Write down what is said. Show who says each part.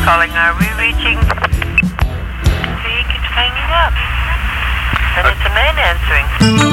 Speaker 1: calling. Are we reaching? He keeps hanging up. And it's a man answering.